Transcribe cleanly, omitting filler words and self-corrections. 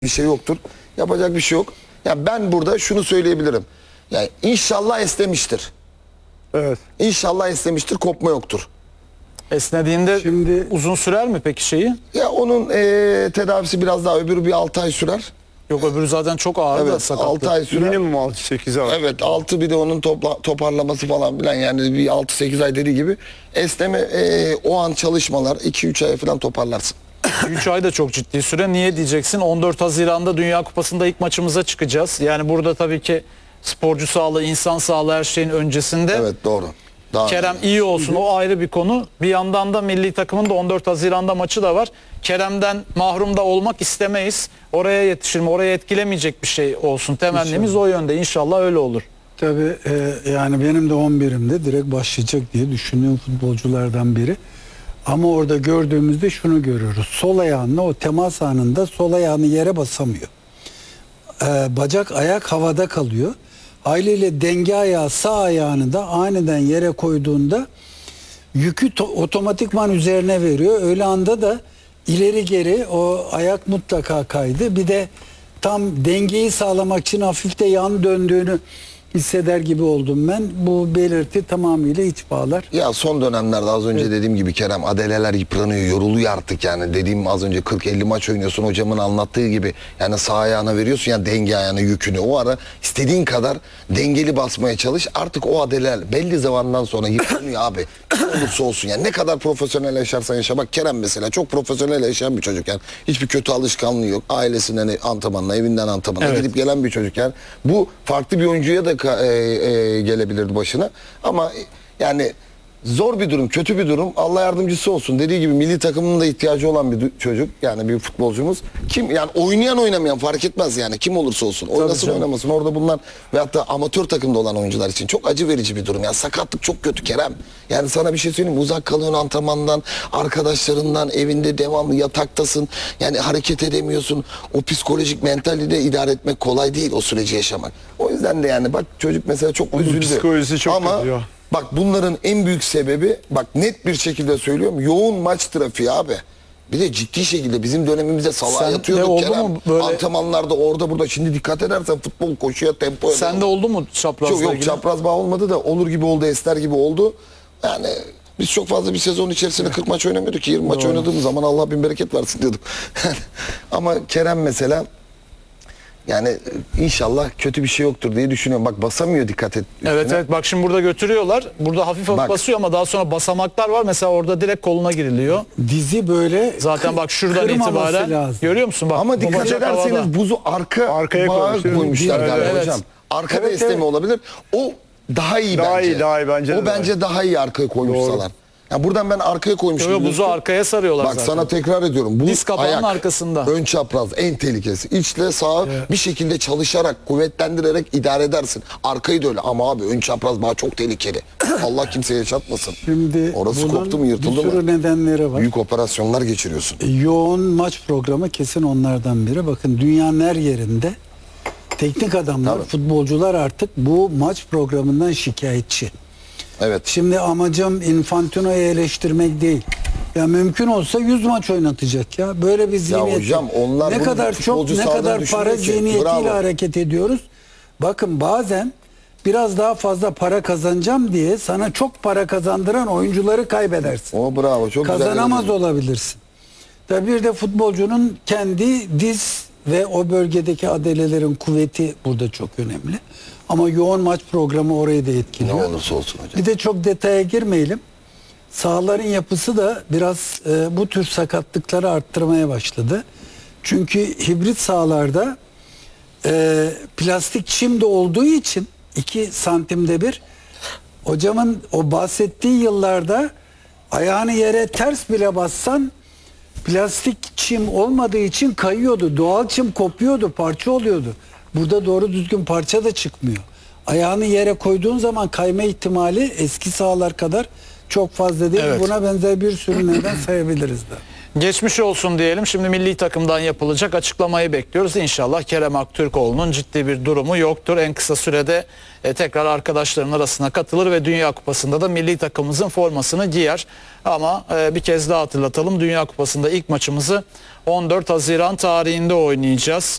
bir şey yoktur. Yapacak bir şey yok. Ya ben burada şunu söyleyebilirim. Yani inşallah esnemiştir. Evet. İnşallah esnemiştir, kopma yoktur. Esnediğinde Şimdi- uzun sürer mi peki şeyi? Ya onun tedavisi biraz daha, öbürü bir 6 ay sürer. Yok öbürü zaten çok ağır da Evet, sakatlık. 6 ay sürer. Minimum 6-8 ay. Evet, 6 bir de onun toparlaması falan filan, yani bir 6-8 ay dediği gibi esneme, o an çalışmalar 2-3 ay falan toparlarsın. 3 ay da çok ciddi süre. Niye diyeceksin? 14 Haziran'da Dünya Kupası'nda ilk maçımıza çıkacağız. Yani burada tabii ki sporcu sağlığı, insan sağlığı her şeyin öncesinde. Evet, doğru. Daha Kerem iyi olsun, o ayrı bir konu. Bir yandan da milli takımın da 14 Haziran'da maçı da var. Kerem'den mahrum da olmak istemeyiz. Oraya yetişir mi, oraya etkilemeyecek bir şey olsun. Temennimiz o yönde. İnşallah öyle olur. Tabii yani benim de 11'imde direkt başlayacak diye düşündüğüm futbolculardan biri. Ama orada gördüğümüzde şunu görüyoruz. Sol ayağınla o temas anında sol ayağını yere basamıyor. Bacak ayak havada kalıyor. Haliyle denge ayağı sağ ayağını da aniden yere koyduğunda yükü otomatikman üzerine veriyor. Öyle anda da ileri geri o ayak mutlaka kaydı. Bir de tam dengeyi sağlamak için hafif de yan döndüğünü hisseder gibi oldum ben. Bu belirti tamamıyla iç bağlar. Ya son dönemlerde az önce dediğim gibi Kerem, adeleler yıpranıyor, yoruluyor artık yani. Dediğim az önce 40-50 maç oynuyorsun, hocamın anlattığı gibi. Yani sağ ayağına veriyorsun ya denge ayağına yükünü. O ara istediğin kadar dengeli basmaya çalış. Artık o adeleler belli zamandan sonra yıpranıyor abi. Ne olursa olsun yani, ne kadar profesyonel yaşarsan yaşa. Bak Kerem mesela çok profesyonel yaşayan bir çocuk yani. Hiçbir kötü alışkanlığı yok. Ailesinden antrenmanla, evinden antrenmanla Evet. gidip gelen bir çocuk yani. Bu farklı bir oyuncuya da gelebilirdi başına. Ama yani zor bir durum, kötü bir durum. Allah yardımcısı olsun. Dediği gibi milli takımının da ihtiyacı olan bir çocuk. Yani bir futbolcumuz. Kim yani, oynayan oynamayan fark etmez yani. Kim olursa olsun. Oynasın oynamasın. Orada bunlar veyahut da amatör takımda olan oyuncular için çok acı verici bir durum. Yani sakatlık çok kötü Kerem. Yani sana bir şey söyleyeyim mi? Uzak kalıyorsun antrenmandan, arkadaşlarından, evinde devamlı yataktasın. Yani hareket edemiyorsun. O psikolojik mentalite idare etmek kolay değil, o süreci yaşamak. O yüzden de yani bak çocuk mesela çok Onun üzüldü. psikolojisi çok Ama kötü ya. bak bunların en büyük sebebi, bak net bir şekilde söylüyorum, yoğun maç trafiği abi. Bir de ciddi şekilde bizim dönemimizde salağa Sen de yatıyorduk oldu Kerem. mu böyle- Antrenmanlarda orada burada, şimdi dikkat edersen futbol koşuya, tempoya. Sende oldu mu çaprazla Yok ilgili? çapraz bağ olmadı da olur gibi oldu, esner gibi oldu. Yani biz çok fazla bir sezon içerisinde 40 maç oynamıyorduk ki, 20 maç oynadığımız zaman Allah bin bereket versin diyorduk. Ama Kerem mesela, yani inşallah kötü bir şey yoktur diye düşünüyorum. Bak basamıyor, dikkat et. Evet üstüne. evet, bak şimdi burada götürüyorlar. Burada hafif hafif Bak. basıyor ama daha sonra basamaklar var. Mesela orada direkt koluna giriliyor. Dizi böyle Zaten bak şuradan kırmaması itibaren lazım. görüyor musun? Bak, Ama bu dikkat bacak ederseniz havada. buzu arkaya koymuşlar. koymuşlar galiba Evet. hocam. Arkada Evet, esneme evet. olabilir. O daha iyi Daha bence. iyi, daha iyi, bence de O daha bence daha iyi arkaya koymuşsalar. Ya buradan ben arkaya koymuşum. Yo, buzu biliyorsun. arkaya sarıyorlar Bak zaten. sana tekrar ediyorum. Bu Diz kapağının ayak, arkasında. ön çapraz en tehlikesi. İçle sağa bir şekilde çalışarak, kuvvetlendirerek idare edersin. Arkayı da öyle. Ama abi ön çapraz bağ çok tehlikeli. Allah kimseye yaşatmasın. Şimdi Orası bunun koptu mu, yırtıldı bir sürü mı? nedenleri var. Büyük operasyonlar geçiriyorsun. Yoğun maç programı kesin onlardan biri. Bakın dünyanın her yerinde teknik adamlar, Tabii. futbolcular artık bu maç programından şikayetçi. Evet. Şimdi amacım Infantino'yu eleştirmek değil. Ya mümkün olsa 100 maç oynatacak ya. Böyle bir zihniyet. hocam, onlar ne bunu kadar çok, futbolcu ne sahada kadar para düşünüyor ki. zihniyetiyle Bravo. hareket ediyoruz. Bakın bazen biraz daha fazla para kazanacağım diye sana çok para kazandıran oyuncuları kaybedersin. O bravo, çok güzel. Kazanamaz olabilirsin. Tabii bir de futbolcunun kendi diz ve o bölgedeki adelelerin kuvveti burada çok önemli. Ama yoğun maç programı orayı da Ne etkiliyor. olursa olsun hocam. Bir de çok detaya girmeyelim. Sahaların yapısı da biraz bu tür sakatlıkları arttırmaya başladı. Çünkü hibrit sahalarda plastik çim de olduğu için 2 santimde bir, hocamın o bahsettiği yıllarda ayağını yere ters bile bassan plastik çim olmadığı için kayıyordu. Doğal çim kopuyordu, parça oluyordu. Burada doğru düzgün parça da çıkmıyor. Ayağını yere koyduğun zaman kayma ihtimali eski sahalar kadar çok fazla değil. Evet. Buna benzer bir sürü neden sayabiliriz de. Geçmiş olsun diyelim. Şimdi milli takımdan yapılacak açıklamayı bekliyoruz. İnşallah Kerem Aktürkoğlu'nun ciddi bir durumu yoktur. En kısa sürede tekrar arkadaşlarının arasına katılır ve Dünya Kupası'nda da milli takımımızın formasını giyer. Ama bir kez daha hatırlatalım. Dünya Kupası'nda ilk maçımızı 14 Haziran tarihinde oynayacağız.